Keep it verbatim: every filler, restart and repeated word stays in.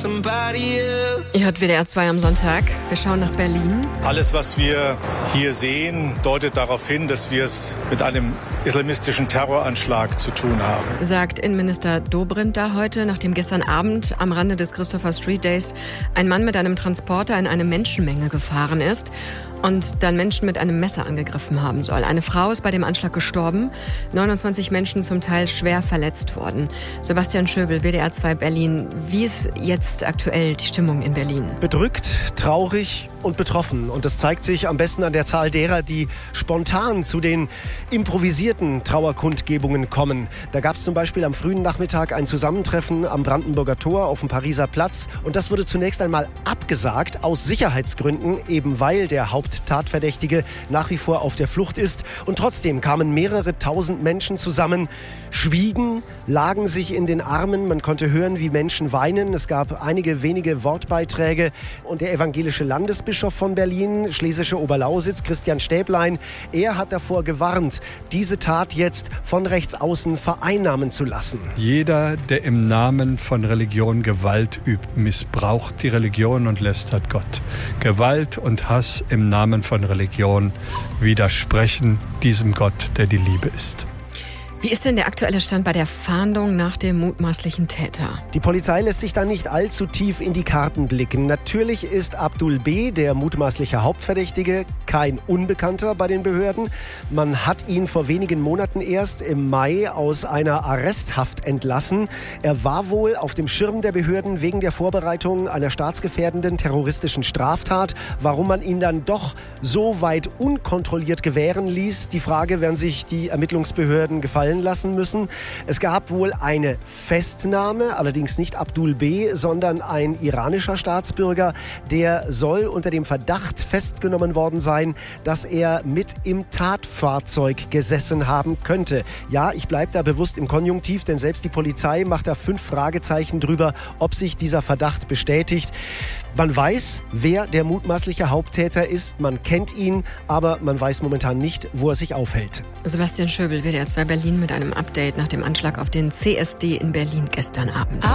Ihr hört W D R zwei am Sonntag. Wir schauen nach Berlin. Alles, was wir hier sehen, deutet darauf hin, dass wir es mit einem islamistischen Terroranschlag zu tun haben. Sagt Innenminister Dobrindt da heute, nachdem gestern Abend am Rande des Christopher Street Days ein Mann mit einem Transporter in eine Menschenmenge gefahren ist und dann Menschen mit einem Messer angegriffen haben soll. Eine Frau ist bei dem Anschlag gestorben, neunundzwanzig Menschen zum Teil schwer verletzt worden. Sebastian Schöbel, W D R zwei Berlin. Wie ist jetzt aktuell die Stimmung in Berlin? Bedrückt, traurig und betroffen. Und das zeigt sich am besten an der Zahl derer, die spontan zu den improvisierten Trauerkundgebungen kommen. Da gab es zum Beispiel am frühen Nachmittag ein Zusammentreffen am Brandenburger Tor auf dem Pariser Platz. Und das wurde zunächst einmal abgesagt, aus Sicherheitsgründen, eben weil der Haupttatverdächtige nach wie vor auf der Flucht ist. Und trotzdem kamen mehrere tausend Menschen zusammen, schwiegen, lagen sich in den Armen. Man konnte hören, wie Menschen weinen. Es gab einige wenige Wortbeiträge. Und der evangelische Landesbischof von Berlin, Schlesische Oberlausitz, Christian Stäblein, er hat davor gewarnt, diese Tat jetzt von rechts außen vereinnahmen zu lassen. Jeder, der im Namen von Religion Gewalt übt, missbraucht die Religion und lästert Gott. Gewalt und Hass im Namen von Religion widersprechen diesem Gott, der die Liebe ist. Wie ist denn der aktuelle Stand bei der Fahndung nach dem mutmaßlichen Täter? Die Polizei lässt sich da nicht allzu tief in die Karten blicken. Natürlich ist Abdul B., der mutmaßliche Hauptverdächtige, kein Unbekannter bei den Behörden. Man hat ihn vor wenigen Monaten erst im Mai aus einer Arresthaft entlassen. Er war wohl auf dem Schirm der Behörden wegen der Vorbereitung einer staatsgefährdenden terroristischen Straftat. Warum man ihn dann doch so weit unkontrolliert gewähren ließ, die Frage werden sich die Ermittlungsbehörden gefallen lassen müssen. Es gab wohl eine Festnahme, allerdings nicht Abdul B., sondern ein iranischer Staatsbürger. Der soll unter dem Verdacht festgenommen worden sein, dass er mit im Tatfahrzeug gesessen haben könnte. Ja, ich bleibe da bewusst im Konjunktiv, denn selbst die Polizei macht da fünf Fragezeichen drüber, ob sich dieser Verdacht bestätigt. Man weiß, wer der mutmaßliche Haupttäter ist, man kennt ihn, aber man weiß momentan nicht, wo er sich aufhält. Sebastian Schöbel, W D R zwei Berlin mit einem Update nach dem Anschlag auf den C S D in Berlin gestern Abend.